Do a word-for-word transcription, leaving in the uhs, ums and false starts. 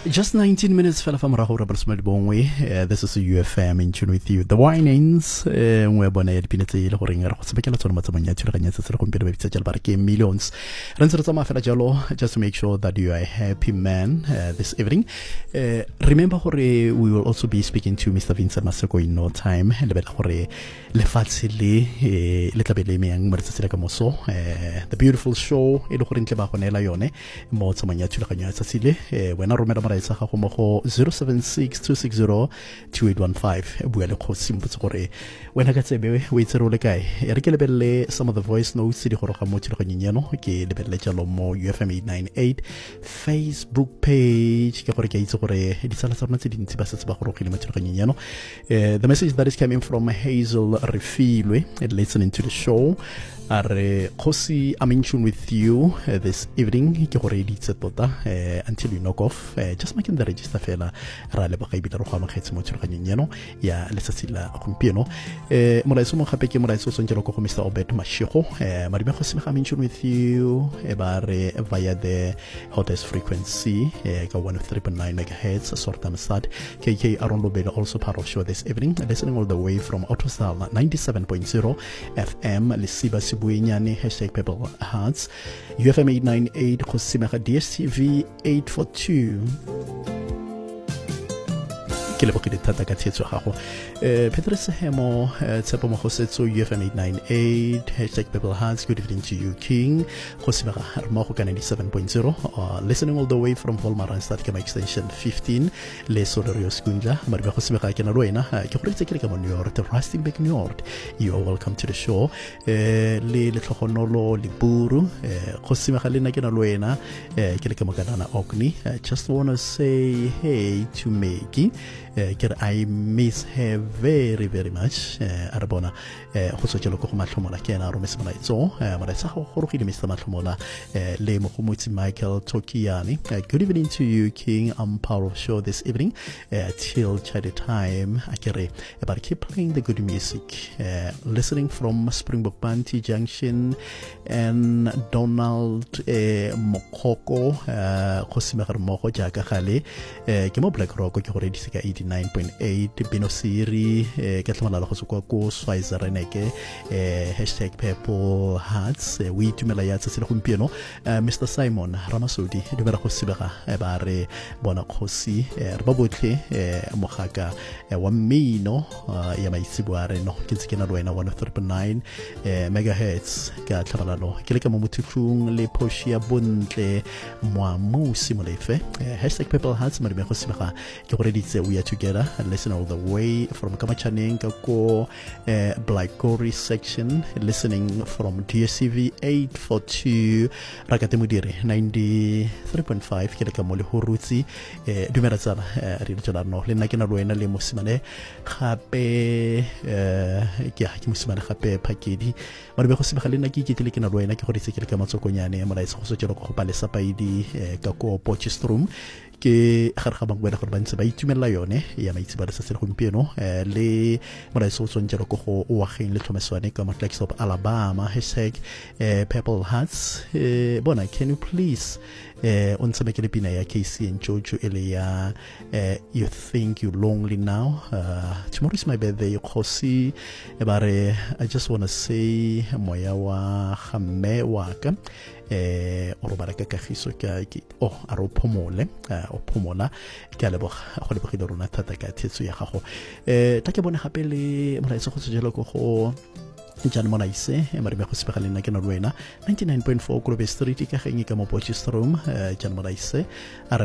Just nineteen minutes fela fa morago re bresmedi bongwe. Uh, this is a U F M in tune with you. The Winings ngwe bona ya dipina tse ile gore re go tsebekela tsone matsamong ya thulaganya tse tsere go mpele ba bitsa jalo ba re ke millions. Re ntse re tsama fela jalo just to make sure that you are a happy man uh, this evening. Uh, remember gore we will also be speaking to Mister Vincent Maseko in no time. Le bela gore lefatshe le le tlabele me yang mo re tsela ka moso. The beautiful show ile gore ntle ba go nela yone mo tsamong ya thulaganya tsa tsile. Wena romela maraitsa ga go mo go zero seven six two six zero two eight one five bua le kgosi mpotse gore wena ka tsebe o itse re le kae e re ke lebelle some of the voice notes di gore ga mo thulaganyeng yeno ke lebelle jalo mo U F M eight ninety-eight Facebook page ke gore ke itse gore di tsala tsona tse dintsi ba setse ba gore go le mo thulaganyeng yeno. The message that is coming from Hazel Refilwe listening to the show. Are Kosi, I'm in tune with you uh, this evening. Ke gore ditse tota uh, until you knock off. Uh, just making the register fela ra le ba ga ibila ro ga makgetsi mo tshiraganyeng yeno ya letsatsi la gompieno. Eh mo laitso mo gape ke mo laitso so ntse go go Mister Obed Mashego. Eh maribe go sime ga I'm in tune with you e ba re via the hottest frequency eh ka one oh three point nine megahertz Sortam Sad. K K Aron Lobelo also part of show this evening, listening all the way from Autosal ninety-seven point zero F M Lisiba Buinyani, hashtag Pebble Hearts, U F M eight ninety-eight, Kosimaka D S T V eight forty-two. Ke le bokile thata ka thetso gago eh Petrus Hemo tsepo mo gosetso U F M eight ninety-eight hashtag Pebble Hearts. Good evening to you King Kosimaka mo go ka ninety-seven point zero uh, listening all the way from Volmaran start kama extension fifteen le Solerio Skundla maribe Kosimaka ke na loena ke go ritse ke ka mo New York the Rustenburg New York. You are welcome to the show. eh le le tlhogonolo le buru eh Kosimaka le na ke na loena eh ke le ka mo kana Ogni. I just want to say hey to Maggie. Uh, I miss her very very much. Arabona go so jelo go matlhomola ke na ro mesema itso mara sa go go gile Mister Matlhomola le mo go motsi Michael Tokiani. Good evening to you King. I'm part of show this evening uh, till chat time akere but keep playing the good music. Uh, listening from Springbok Banty Junction and Donald uh, Mokoko go simegar mo go jaaka gale ke mo Black Rock ke go redisa ka eighty-nine point eight Binosiri ke tlamala go tswa ko Switzerland hashtag Purple Hearts we tumela ya tsetse le gompieno. Mister Simon Ramasodi di bera go sibega ba re bona khosi re ba botlhe mogaka wa mmino ya maitsibware no ke tsike na lwena one oh three point nine megahertz ka tlabalalo ke le ka mo mothutlung le Poshia bontle mo musi mo lefe hashtag Purple Hearts mari me go sibega ke gore ditse we are together and listen all the way from Kamachaneng ko uh, Black Gory section, listening from D S C V eight forty-two Rakate Mudiri ninety-three point five ke le ka mo le Horutsi dumela tsana re le tsana no le nna ke na loena le mosimane gape ke ha ke mosimane gape phakedi ba be go se begale nna ke ke tle ke na loena ke gore se ke le ka matsokonyane mo laitse go so tselo go palesa paidi ka ko Potchefstroom ke ga ga bangwe gore ba ntse ba itumela yone ya maitse ba se se gompieno le moraiso so ntse go go wa geng le tlhomeswane ka Matlax of Alabama hashtag Purple Hearts. Bona can you please uh, on some pina ya K C and Jojo Elia uh, you think you're lonely now. Uh, tomorrow is my birthday Kosi bare I just want to say moya wa khame waka eh o robala ka kagiso ka oh a ro phomole o phomola ke a leboga go le bogile rona thata ka thetso ya gago. Eh ta ke bone gape le molaitse go tsejela go go Jan Monaise mari me go sebega le nna ke na lwena ninety-nine point four Klobe Street ka geng ka mo Potchefstroom. Jan Monaise